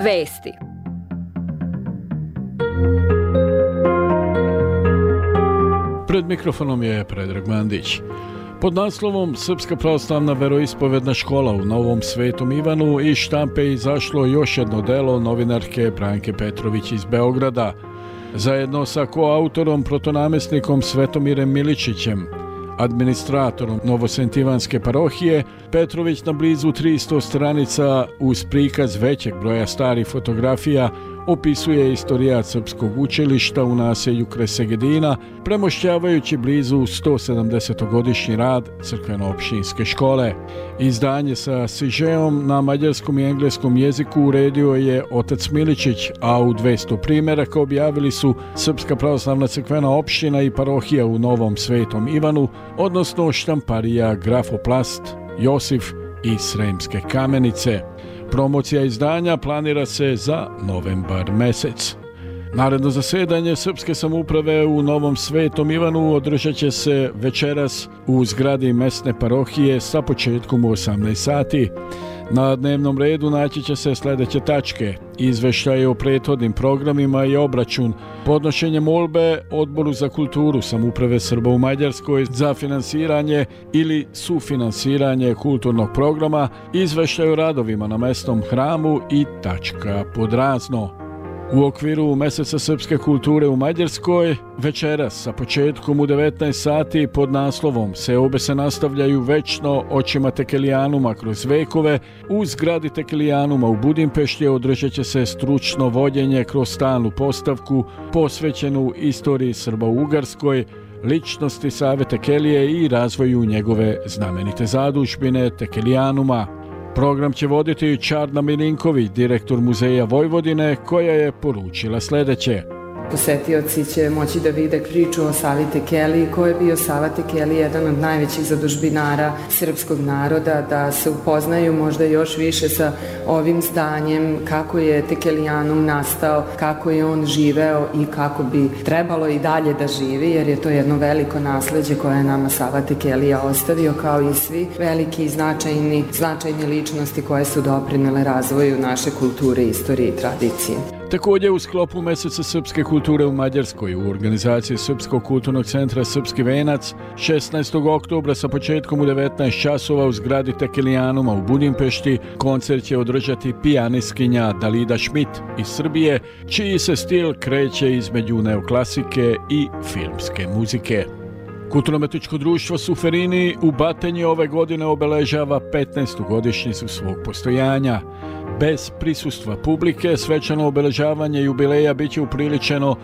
Vesti. Pred mikrofonom je Predrag Mandić. Pod naslovom Srpska pravoslavna veroispovedna škola u Novom Svetom Ivanu iz štampe izašlo još jedno delo novinarke Branke Petrović iz Beograda. Zajedno sa koautorom protonamjesnikom Svetomirem Miličićem, administratorom Novosentivanske parohije, Petrović na blizu 300 stranica uz prikaz većeg broja starih fotografija opisuje istorijat srpskog učilišta u naselju kraj Segedina, premošćavajući blizu 170-godišnji rad crkveno-opštinske škole. Izdanje sa sižeom na mađarskom i engleskom jeziku uredio je otac Miličić, a u 200 primjeraka objavili su Srpska pravoslavna crkvena opština i parohija u Novom Svetom Ivanu, odnosno štamparija Grafoplast, Josif i Sremske kamenice. Promocija izdanja planira se za novembar mesec. Naredno zasedanje Srpske samouprave u Novom Svetom Ivanu održat će se večeras u zgradi mesne parohije sa početkom u 18 sati. Na dnevnom redu naći će se sljedeće tačke: izveštaje o prethodnim programima i obračun, podnošenje molbe Odboru za kulturu samouprave Srba u Mađarskoj za finansiranje ili sufinansiranje kulturnog programa, izveštaj o radovima na mesnom hramu i tačka pod razno. U okviru Meseca srpske kulture u Mađarskoj, večeras sa početkom u 19 sati pod naslovom Seobe se nastavljaju večno očima Tekelijanuma kroz vekove, u zgradi Tekelijanuma u Budimpešti održat će se stručno vođenje kroz stalnu postavku posvećenu istoriji Srba u Ugarskoj, ličnosti Save Tekelije i razvoju njegove znamenite zadužbine Tekelijanuma. Program će voditi Čarna Milinković, direktor Muzeja Vojvodine, koja je poručila sljedeće. Posetioci će moći da vide priču o Savi Tekeliji, koji je bio Sava Tekelija, jedan od najvećih zadužbinara srpskog naroda, da se upoznaju možda još više sa ovim zdanjem, kako je Tekelijanum nastao, kako je on živeo i kako bi trebalo i dalje da živi, jer je to jedno veliko nasleđe koje je nama Sava Tekelija ostavio, kao i svi veliki i značajni ličnosti koje su doprinele razvoju naše kulture, istorije i tradicije. Također u sklopu Meseca srpske kulture u Mađarskoj u organizaciji Srpskog kulturnog centra Srpski venac 16. oktobra sa početkom u 19 časova u zgradi Tekelijanuma u Budimpešti koncert će održati pijanistkinja Dalida Schmidt iz Srbije, čiji se stil kreće između neoklasike i filmske muzike. Kulturno-umetničko društvo Suferini u Batenji ove godine obeležava 15. godišnjicu svog postojanja. Bez prisustva publike svečano obeležavanje jubileja biće upriličeno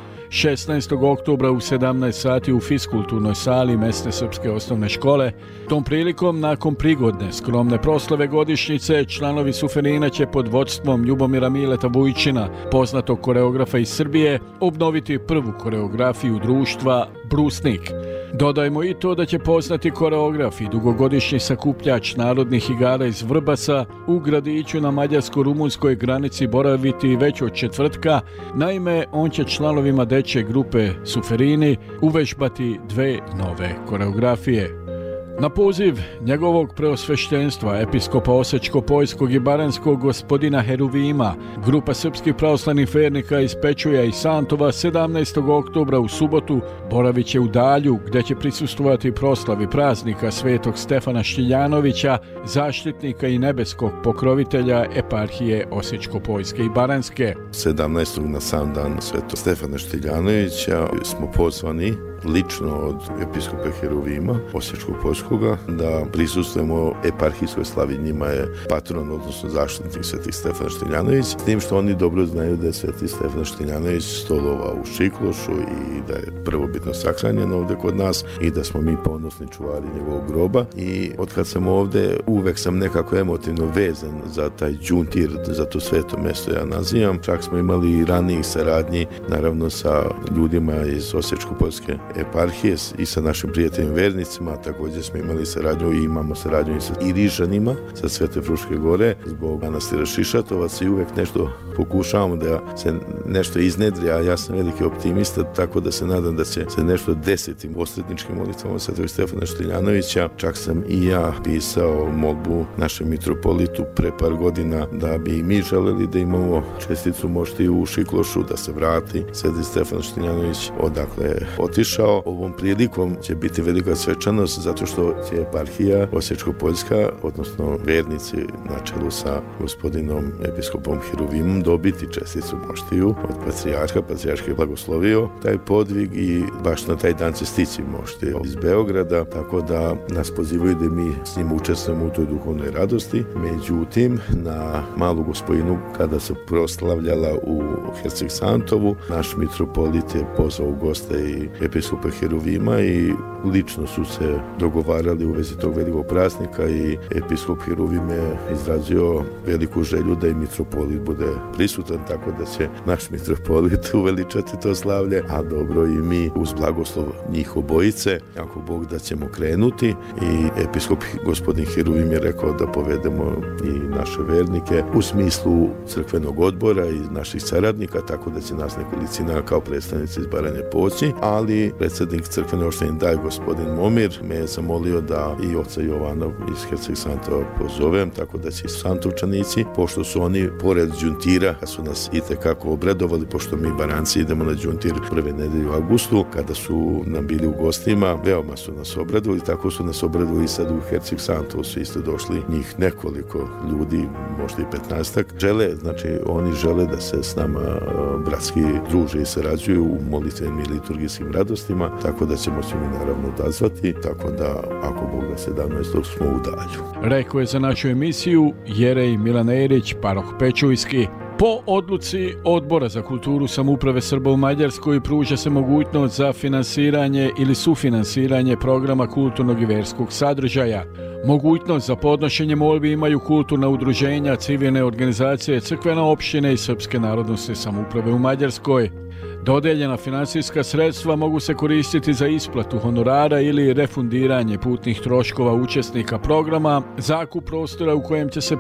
16. oktobra u 17 sati u fiskulturnoj sali mesne srpske osnovne škole. Tom prilikom, nakon prigodne skromne proslave godišnjice, članovi Suferina će pod vodstvom Ljubomira Mileta Vujčina, poznatog koreografa iz Srbije, obnoviti prvu koreografiju društva Brusnik. Dodajmo i to da će poznati koreograf i dugogodišnji sakupljač narodnih igara iz Vrbasa u gradiću na mađarsko-rumunskoj granici boraviti već od četvrtka. Naime, on će članovima dečje grupe Suferini uvežbati 2 nove koreografije. Na poziv njegovog preosveštenstva, episkopa Osečko-Poljskog i Baranskog gospodina Heruvima, grupa srpskih pravoslavnih vernika iz Pečuja i Santova 17. oktobra u subotu boravit će u Dalju, gdje će prisustvovati proslavi praznika Svetog Stefana Štiljanovića, zaštitnika i nebeskog pokrovitelja eparhije Osečko-Poljske i Baranske. 17. na sam dan Svetog Stefana Štiljanovića smo pozvani lično od episkopa Heruvima Osječko-Poljskoga da prisustvujemo eparhijskoj slavi. Njima je patron, odnosno zaštitnik Sveti Stefan Štiljanović, s tim što oni dobro znaju da je Sveti Stefan Štiljanović stolovao u Šiklošu i da je prvobitno sahranjen ovdje kod nas i da smo mi ponosni čuvari njegovog groba. I od kad sam ovdje uvek sam nekako emotivno vezan za taj džuntir, za to sveto mjesto ja nazivam. Čak smo imali i ranijih saradnji, naravno sa ljudima iz Osječko-Poljske eparhije i sa našim prijateljima vernicima. Također smo imali saradnju i imamo saradnju i sa Irižanima sa Svete Fruške gore zbog manastira Šišatovac i uvek nešto pokušavamo da se nešto iznedri, a ja sam veliki optimista, tako da se nadam da će se nešto desiti posredničkim molitvama Svetog Stefana Štiljanovića. Čak sam i ja pisao molbu našem mitropolitu pre par godina da bi mi želeli da imamo česticu moštiju u Šiklošu, da se vrati Sveti Stefan Štiljanović odakle je otišao. Ovom prilikom će biti velika svečanost zato što će eparhija Osječko-Poljska, odnosno vernici na čelu sa gospodinom episkopom Hiruvimom dobiti česticu moštiju od patrijarha. Patrijarh je blagoslovio taj podvig i baš na taj dan će stići moštije iz Beograda, tako da nas pozivaju da mi s njim učestvujemo u toj duhovnoj radosti. Međutim, na Malu Gospojinu, kada se proslavljala u Herceg-Santovu, naš mitropolit je pozvao u goste i episkopa Hiruvima i lično su se dogovarali u vezi tog velikog praznika i episkop Hiruvim je izrazio veliku želju da i mitropolit bude prisutan, tako da će naš mitropolit uveličati to slavlje, a dobro i mi uz blagoslov njih obojice, ako Bog da ćemo krenuti. I episkop gospodin Hiruvim je rekao da povedemo i naše vernike u smislu crkvenog odbora i naših saradnika, tako da će nas nekolicina kao predstavnici iz Baranje poći, ali predsjednik crkvene opštine Daj gospodin Momir me je zamolio da i oca Jovana iz Herceg-Santova pozovem, tako da će i Santovčanici, pošto su oni pored đuntira, su nas itekako obradovali, pošto mi Baranci idemo na đuntir prve nedelje u avgustu, kada su nam bili u gostima, veoma su nas obradovali, tako su nas obradovali i sad u Herceg-Santovu su isto došli njih nekoliko ljudi, možda i 15-ak. Oni žele da se s nama bratski druže i sarađuju u molitvenim i liturgijskim radostima, tako da ćemo se mi naravno odazvati, tako da ako Bog da 17. smo u Dalju. Rekao je za našu emisiju Jerej Milan Erić, paroh Pečujski. Po odluci Odbora za kulturu samouprave Srba u Mađarskoj pruža se mogućnost za finansiranje ili sufinansiranje programa kulturnog i verskog sadržaja. Mogućnost za podnošenje molbi imaju kulturna udruženja, civilne organizacije, crkvene opštine i srpske narodnosne samouprave u Mađarskoj. Dodeljena finansijska sredstva mogu se koristiti za isplatu honorara ili refundiranje putnih troškova učesnika programa, zakup prostora u kojem će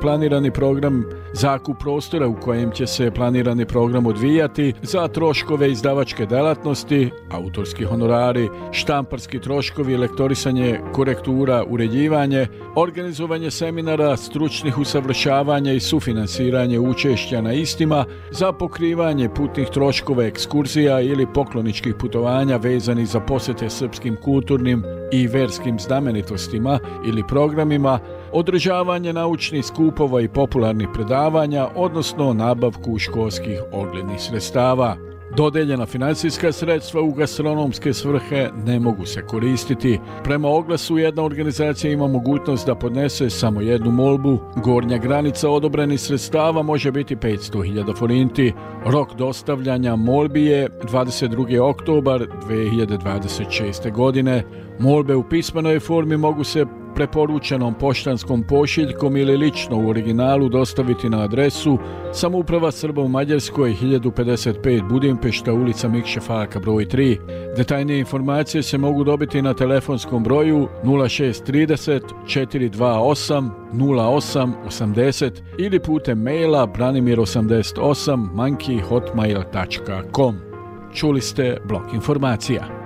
se planirani program odvijati, za troškove izdavačke delatnosti, autorski honorari, štamparski troškovi, lektorisanje, korektura, uređivanje, organizovanje seminara, stručnih usavršavanja i sufinansiranje učešća na istima, za pokrivanje putnih troškova ekskurzija ili pokloničkih putovanja vezanih za posete srpskim kulturnim i verskim znamenitostima ili programima, održavanje naučnih skupova i popularnih predavanja, odnosno nabavku školskih oglednih sredstava. Dodeljena finansijska sredstva u gastronomske svrhe ne mogu se koristiti. Prema oglasu jedna organizacija ima mogućnost da podnese samo jednu molbu. Gornja granica odobrenih sredstava može biti 500.000 forinti. Rok dostavljanja molbi je 22. oktobar 2026. godine. Molbe u pismenoj formi mogu se preporučenom poštanskom pošiljkom ili lično u originalu dostaviti na adresu Samouprava Srba u Mađarskoj 1055 Budimpešta, ulica Mikše Farka broj 3. Detaljnije informacije se mogu dobiti na telefonskom broju 0630 428 0880 ili putem maila branimir88@hotmail.com. Čuli ste blok informacija.